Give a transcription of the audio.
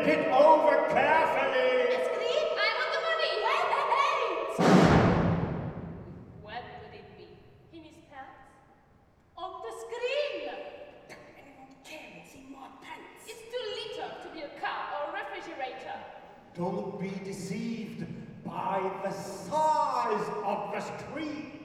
Think it over carefully. A screen? I want the money. Wait. Where would it be? In his pants? On the screen? Don't anyone care what's in my pants? It's too little to be a car or a refrigerator. Don't be deceived by the size of the screen.